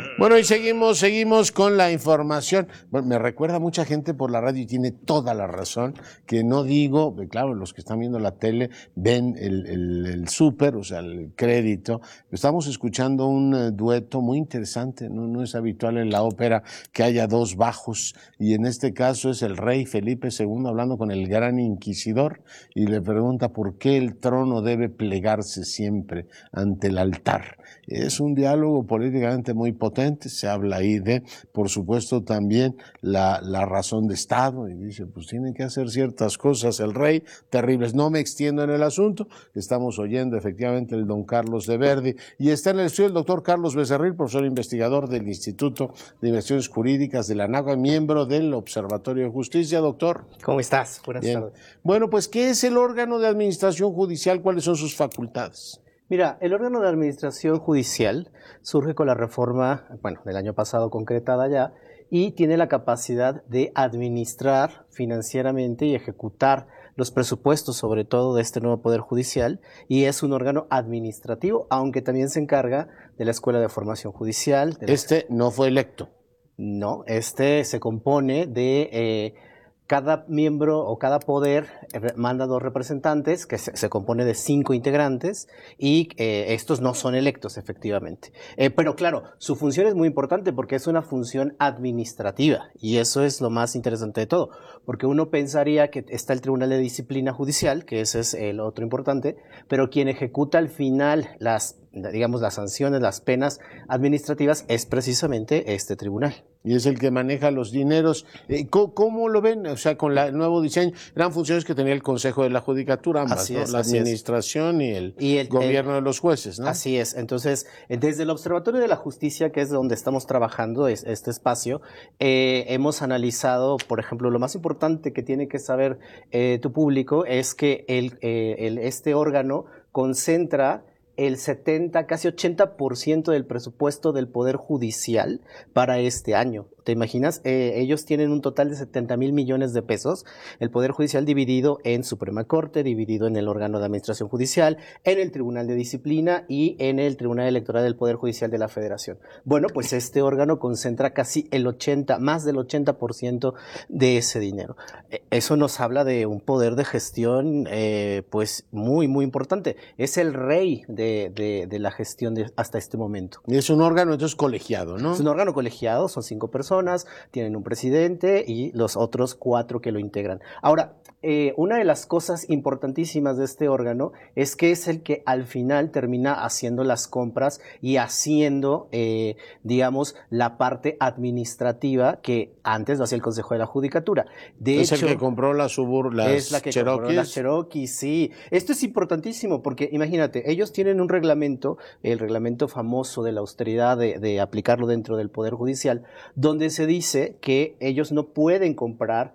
Bueno, y seguimos con la información. Bueno, me recuerda mucha gente por la radio y tiene toda la razón, que no digo, claro, los que están viendo la tele ven el súper, o sea, el crédito. Estamos escuchando un dueto muy interesante, no es habitual en la ópera que haya dos bajos, y en este caso es el rey Felipe II hablando con el gran inquisidor y le pregunta por qué el trono debe plegarse siempre ante el altar. Es un diálogo políticamente muy potente, se habla ahí de, por supuesto, también la razón de Estado, y dice, pues tienen que hacer ciertas cosas el rey, terribles. No me extiendo en el asunto, estamos oyendo efectivamente el don Carlos de Verdi, y está en el estudio el doctor Carlos Becerril, profesor investigador del Instituto de Investigaciones Jurídicas de la ANAGUA, miembro del Observatorio de Justicia. Doctor. ¿Cómo estás? Buenas tardes. Bueno, pues, ¿qué es el órgano de administración judicial? ¿Cuáles son sus facultades? Mira, el órgano de administración judicial surge con la reforma, del año pasado concretada ya, y tiene la capacidad de administrar financieramente y ejecutar los presupuestos, sobre todo de este nuevo Poder Judicial, y es un órgano administrativo, aunque también se encarga de la Escuela de Formación Judicial. No fue electo. No, se compone de... cada miembro o cada poder manda 2 representantes, que se compone de 5 integrantes, y estos no son electos, efectivamente. Pero claro, su función es muy importante porque es una función administrativa, y eso es lo más interesante de todo, porque uno pensaría que está el Tribunal de Disciplina Judicial, que ese es el otro importante, pero quien ejecuta al final las sanciones, las penas administrativas, es precisamente este tribunal. Y es el que maneja los dineros. ¿Cómo lo ven? O sea, con el nuevo diseño, eran funciones que tenía el Consejo de la Judicatura, ambas, ¿no? La administración y el gobierno de los jueces, ¿no? Así es. Entonces, desde el Observatorio de la Justicia, que es donde estamos trabajando este espacio, hemos analizado, por ejemplo, lo más importante que tiene que saber tu público es que este órgano concentra el 70, casi 80% del presupuesto del Poder Judicial para este año. ¿Te imaginas? Ellos tienen un total de 70,000 millones de pesos, el Poder Judicial dividido en Suprema Corte, dividido en el órgano de administración judicial, en el Tribunal de Disciplina y en el Tribunal Electoral del Poder Judicial de la Federación. Bueno, pues este órgano concentra casi más del 80% de ese dinero. Eso nos habla de un poder de gestión pues muy, muy importante. Es el rey de la gestión hasta este momento. Y es un órgano entonces colegiado, ¿no? Es un órgano colegiado, son 5 personas, tienen un presidente y los otros 4 que lo integran. Ahora, una de las cosas importantísimas de este órgano es que es el que al final termina haciendo las compras y haciendo, la parte administrativa que antes lo hacía el Consejo de la Judicatura. Es el que compró las Cherokee, sí. Esto es importantísimo porque imagínate, ellos tienen un reglamento, el reglamento famoso de la austeridad de aplicarlo dentro del Poder Judicial, donde se dice que ellos no pueden comprar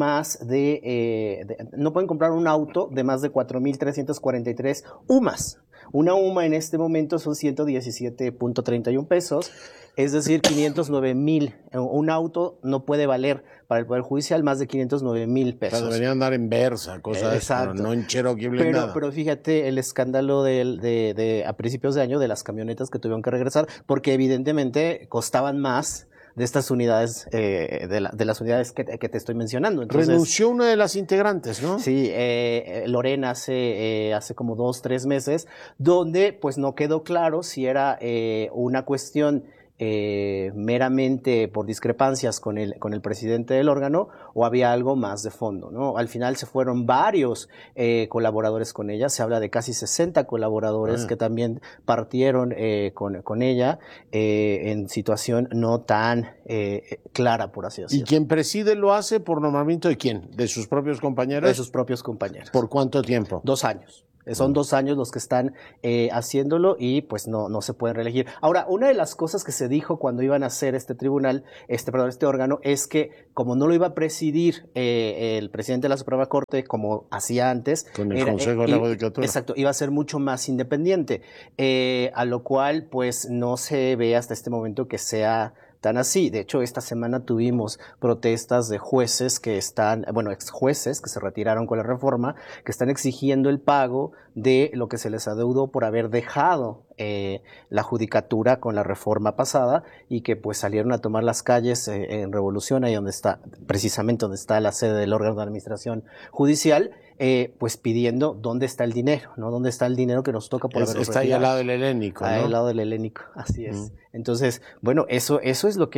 no pueden comprar un auto de más de 4,343 UMAS. Una UMA en este momento son 117.31 pesos, es decir, 509,000. Un auto no puede valer para el Poder Judicial más de 509,000 pesos. Pero deberían andar en Versa, cosas pero no en Cherokee blindada. Pero fíjate el escándalo a principios de año de las camionetas que tuvieron que regresar, porque evidentemente costaban más de estas unidades, de las unidades que te estoy mencionando. Entonces, renunció una de las integrantes, ¿no? Sí, Lorena hace como 2-3 meses, donde pues no quedó claro si era una cuestión meramente por discrepancias con el presidente del órgano o había algo más de fondo, ¿no? Al final se fueron varios colaboradores con ella, se habla de casi 60 colaboradores que también partieron con ella en situación no tan clara, por así decirlo. ¿Y quien preside lo hace por nombramiento de quién? ¿De sus propios compañeros? De sus propios compañeros. ¿Por cuánto tiempo? 2 años. Son 2 años los que están haciéndolo y pues no se pueden reelegir. Ahora, una de las cosas que se dijo cuando iban a hacer este órgano, es que como no lo iba a presidir el presidente de la Suprema Corte como hacía antes. Con el Consejo de la Judicatura. Exacto, iba a ser mucho más independiente, a lo cual pues no se ve hasta este momento que sea tan así. De hecho, esta semana tuvimos protestas de jueces ex jueces que se retiraron con la reforma, que están exigiendo el pago de lo que se les adeudó por haber dejado la judicatura con la reforma pasada y que pues salieron a tomar las calles en Revolución, ahí donde está, precisamente donde está la sede del órgano de administración judicial, pues pidiendo dónde está el dinero, ¿no? ¿Dónde está el dinero que nos toca por haberlo Está ahí al lado del Helénico, ¿no? Al lado del Helénico, así es. Entonces, bueno, eso es lo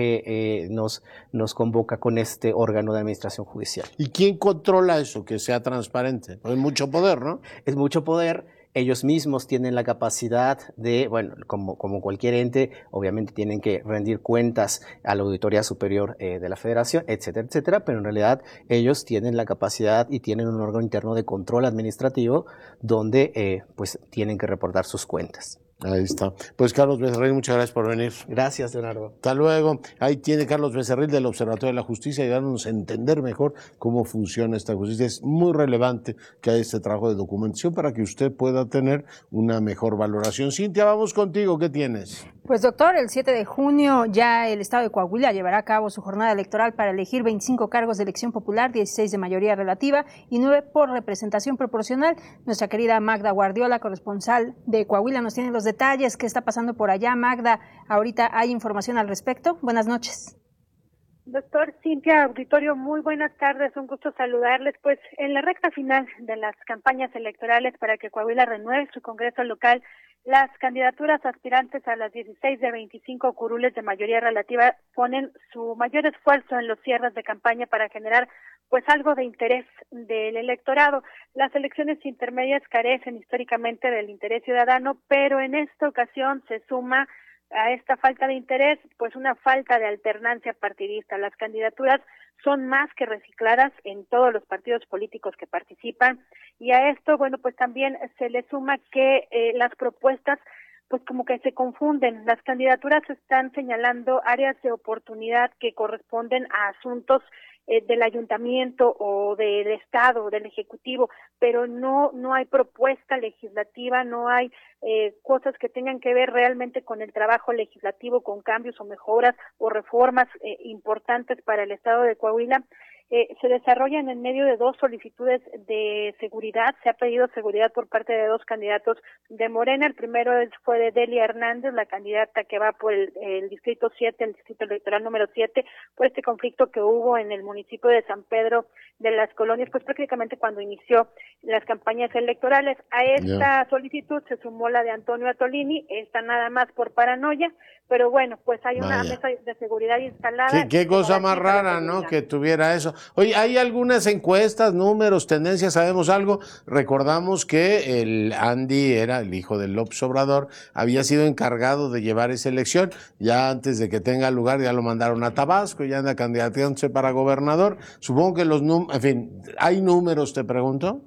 que nos convoca con este órgano de administración judicial. ¿Y quién controla eso, que sea transparente? Pues mucho poder, ¿no? Es mucho poder. Ellos mismos tienen la capacidad de, bueno, como cualquier ente, obviamente tienen que rendir cuentas a la Auditoría Superior de la Federación, etcétera, etcétera, pero en realidad ellos tienen la capacidad y tienen un órgano interno de control administrativo donde pues tienen que reportar sus cuentas. Ahí está. Pues Carlos Becerril, muchas gracias por venir. Gracias, Leonardo. Hasta luego. Ahí tiene Carlos Becerril del Observatorio de la Justicia, ayudándonos a entender mejor cómo funciona esta justicia. Es muy relevante que haya este trabajo de documentación para que usted pueda tener una mejor valoración. Cintia, vamos contigo. ¿Qué tienes? Pues doctor, el 7 de junio ya el Estado de Coahuila llevará a cabo su jornada electoral para elegir 25 cargos de elección popular, 16 de mayoría relativa y 9 por representación proporcional. Nuestra querida Magda Guardiola, corresponsal de Coahuila, nos tiene los detalles. ¿Qué está pasando por allá, Magda? Ahorita hay información al respecto. Buenas noches. Doctor, Cintia, auditorio, muy buenas tardes, un gusto saludarles. Pues en la recta final de las campañas electorales para que Coahuila renueve su Congreso local, las candidaturas aspirantes a las 16 de 25 curules de mayoría relativa ponen su mayor esfuerzo en los cierres de campaña para generar pues algo de interés del electorado. Las elecciones intermedias carecen históricamente del interés ciudadano, pero en esta ocasión se suma a esta falta de interés, pues una falta de alternancia partidista. Las candidaturas son más que recicladas en todos los partidos políticos que participan y a esto, bueno, pues también se le suma que las propuestas pues como que se confunden. Las candidaturas están señalando áreas de oportunidad que corresponden a asuntos del ayuntamiento o del Estado, del Ejecutivo, pero no hay propuesta legislativa, no hay cosas que tengan que ver realmente con el trabajo legislativo, con cambios o mejoras o reformas importantes para el Estado de Coahuila. Se desarrollan en medio de dos solicitudes de seguridad. Se ha pedido seguridad por parte de dos candidatos de Morena. El primero fue de Delia Hernández, la candidata que va por el Distrito 7, el Distrito Electoral número 7, por este conflicto que hubo en el municipio de San Pedro de las Colonias, pues prácticamente cuando inició las campañas electorales. A esta solicitud se sumó la de Antonio Atolini, esta nada más por paranoia, pero bueno, pues hay una mesa de seguridad instalada. Qué cosa más rara, ¿no? Que tuviera eso. Oye, hay algunas encuestas, números, tendencias, ¿sabemos algo? Recordamos que el Andy era el hijo del López Obrador, había sido encargado de llevar esa elección, ya antes de que tenga lugar ya lo mandaron a Tabasco, ya anda candidateándose para gobernador. Supongo que en fin, ¿hay números, te pregunto?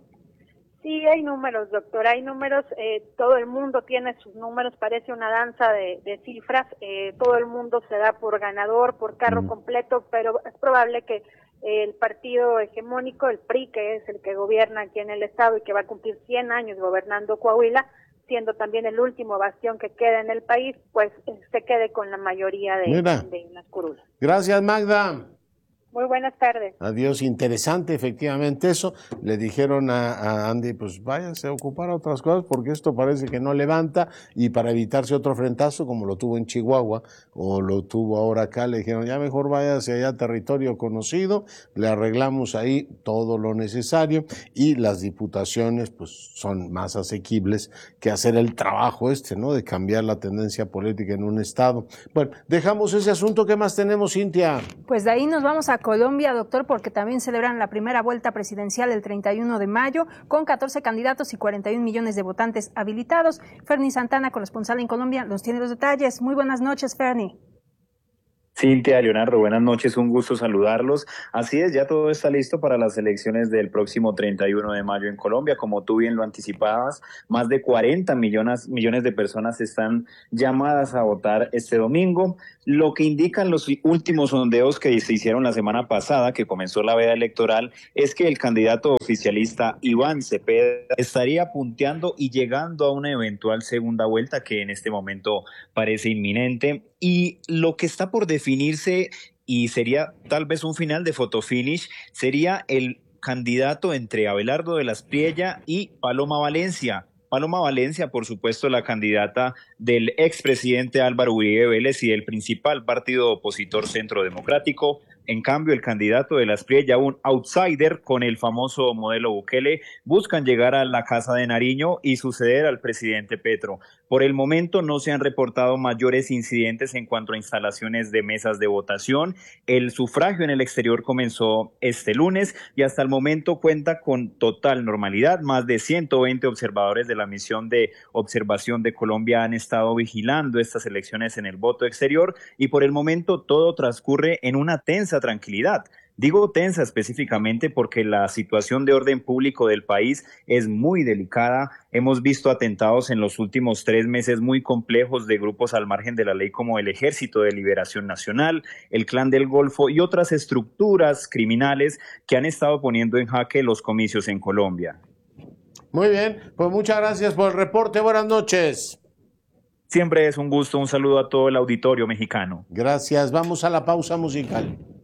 Sí, hay números, doctor, hay números, todo el mundo tiene sus números, parece una danza de cifras, todo el mundo se da por ganador, por carro completo, pero es probable que el partido hegemónico, el PRI, que es el que gobierna aquí en el estado y que va a cumplir 100 años gobernando Coahuila, siendo también el último bastión que queda en el país, pues se quede con la mayoría de las curules. Gracias, Magda. Muy buenas tardes. Adiós, interesante efectivamente eso. Le dijeron a Andy, pues váyanse a ocupar a otras cosas porque esto parece que no levanta, y para evitarse otro frentazo como lo tuvo en Chihuahua o lo tuvo ahora acá, le dijeron ya mejor váyase allá a territorio conocido, le arreglamos ahí todo lo necesario y las diputaciones pues son más asequibles que hacer el trabajo ¿no? De cambiar la tendencia política en un estado. Bueno, dejamos ese asunto. ¿Qué más tenemos, Cintia? Pues de ahí nos vamos a Colombia, doctor, porque también celebran la primera vuelta presidencial el 31 de mayo con 14 candidatos y 41 millones de votantes habilitados. Ferny Santana, corresponsal en Colombia, nos tiene los detalles. Muy buenas noches, Ferny. Cintia, Leonardo, buenas noches, un gusto saludarlos. Así es, ya todo está listo para las elecciones del próximo 31 de mayo en Colombia. Como tú bien lo anticipabas, más de 40 millones de personas están llamadas a votar este domingo. Lo que indican los últimos sondeos que se hicieron la semana pasada, que comenzó la veda electoral, es que el candidato oficialista Iván Cepeda estaría punteando y llegando a una eventual segunda vuelta que en este momento parece inminente. Y lo que está por definirse, y sería tal vez un final de fotofinish, sería el candidato entre Abelardo de la Espriella y Paloma Valencia. Paloma Valencia, por supuesto, la candidata del expresidente Álvaro Uribe Vélez y del principal partido opositor Centro Democrático. En cambio, el candidato de las PRI, ya un outsider con el famoso modelo Bukele, buscan llegar a la Casa de Nariño y suceder al presidente Petro. Por el momento no se han reportado mayores incidentes en cuanto a instalaciones de mesas de votación. El sufragio en el exterior comenzó este lunes y hasta el momento cuenta con total normalidad. Más de 120 observadores de la misión de observación de Colombia han estado vigilando estas elecciones en el voto exterior y por el momento todo transcurre en una tensa tranquilidad. Digo tensa específicamente porque la situación de orden público del país es muy delicada. Hemos visto atentados en los últimos 3 meses muy complejos de grupos al margen de la ley como el Ejército de Liberación Nacional, el Clan del Golfo y otras estructuras criminales que han estado poniendo en jaque los comicios en Colombia. Muy bien, pues muchas gracias por el reporte. Buenas noches. Siempre es un gusto. Un saludo a todo el auditorio mexicano. Gracias. Vamos a la pausa musical.